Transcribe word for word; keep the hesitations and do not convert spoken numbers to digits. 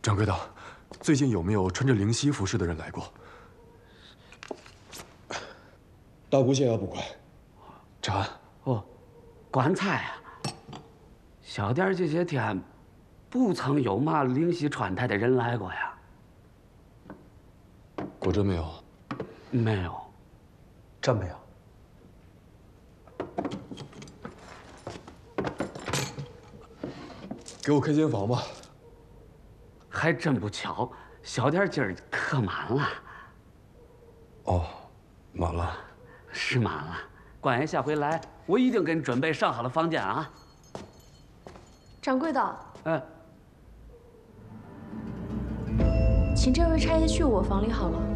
掌柜的，最近有没有穿着灵犀服饰的人来过？ 大姑先要不管。 长安。 哦，棺材啊，小店这些天不曾有嘛灵犀穿戴的人来过呀。 果真没有？ 没有。 真没有。 给我开间房吧。 还真不巧，小店今儿客满了。 哦，满了。 是满了。官爷下回来，我一定给你准备上好的房间啊。 掌柜的， 哎， 请这位差爷去我房里好了。